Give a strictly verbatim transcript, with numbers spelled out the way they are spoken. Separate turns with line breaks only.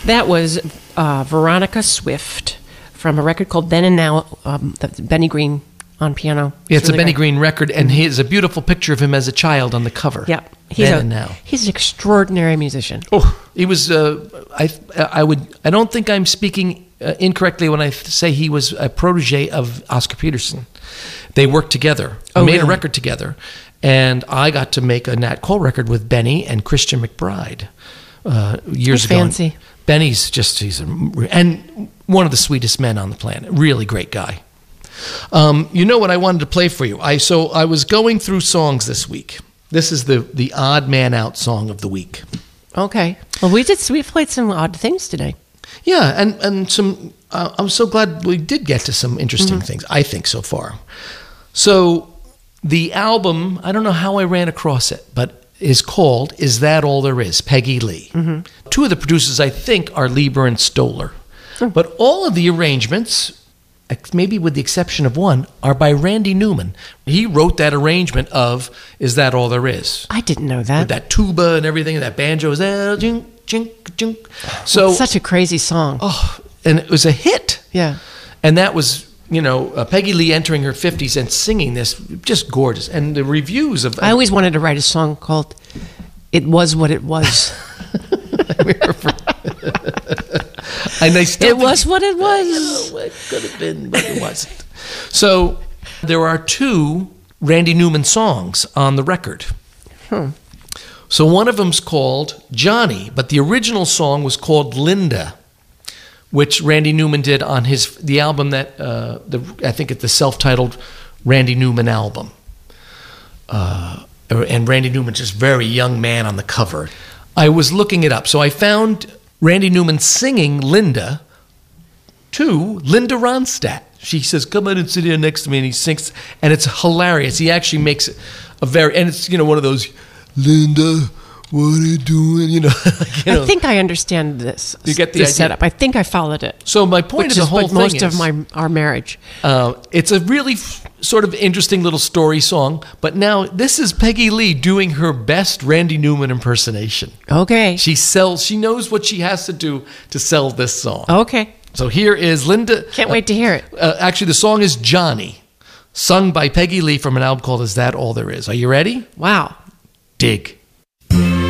That was uh, Veronica Swift from a record called Then and Now, um, the Benny Green on piano.
Yeah, it's
really
a Benny
great.
Green record, and here's a beautiful picture of him as a child on the cover.
Yeah, he's
Then
a,
and Now.
He's an extraordinary musician.
Oh, he was. Uh, I. I would. I don't think I'm speaking uh, incorrectly when I say he was a protege of Oscar Peterson. They worked together.
Oh,
made a
really?
record together, and I got to make a Nat Cole record with Benny and Christian McBride uh, years
That's
ago.
fancy.
Benny's just he's a, and one of the sweetest men on the planet. Really great guy. Um, you know what I wanted to play for you? I so I was going through songs this week. This is the the odd man out song of the week.
Okay. Well, we did. We played some odd things today.
Yeah, and and some. Uh, I'm so glad we did get to some interesting
Mm-hmm.
things. I think so far. So the album, I don't know how I ran across it, but is called "Is That All There Is?" Peggy Lee. Mm-hmm. Two of the producers, I think, are Lieber and Stoller,
Oh.
but all of the arrangements, ex- maybe with the exception of one, are by Randy Newman. He wrote that arrangement of "Is That All There Is?"
I didn't know that.
with that tuba and everything, that banjo is there, jink, jink, jink. So,
It's such a crazy song.
oh, and it was a hit.
Yeah.
And that was, you know, uh, Peggy Lee entering her fifties and singing this, just gorgeous. And the reviews of...
I always wanted to write a song called "It Was What It Was."
and I still
It
think-
was what it was.
You know, it could have been, but it wasn't. So there are two Randy Newman songs on the record.
Hmm.
So one of them's called Johnny, but the original song was called Linda, which Randy Newman did on his the album that uh, the I think it's the self-titled Randy Newman album. Uh, and Randy Newman's just very young man on the cover. I was looking it up, so I found Randy Newman singing Linda to Linda Ronstadt. She says, "Come in and sit here next to me," and he sings, and it's hilarious. He actually makes a very, and it's, you know, one of those, "Linda, what are you doing?" You know, like, you know.
I think I understand this.
You get the
this
idea.
setup. I think I followed it.
So my point
Which
of the
is
whole
what
thing
most
is,
of my our marriage.
uh, it's a really f- sort of interesting little story song. But now this is Peggy Lee doing her best Randy Newman impersonation.
Okay.
She sells. She knows what she has to do to sell this song.
Okay.
So here is Linda.
Can't wait to hear it.
Uh, actually, the song is Johnny, sung by Peggy Lee from an album called "Is That All There Is?" Are you ready?
Wow.
Dig.